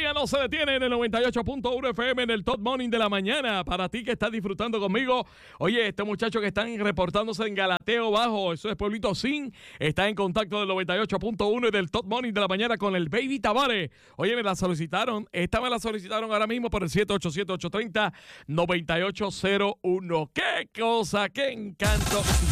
día no se detiene en el 98.1 FM en el Top Morning de la mañana. Para ti que estás disfrutando conmigo, oye, este muchacho que están reportándose en Galateo Bajo, eso es Pueblito Sin, está en contacto del 98.1 y del Top Morning de la mañana con el Baby Tavares. Oye, me la solicitaron ahora mismo por el 787-830-9801. ¡Qué cosa, qué encanto!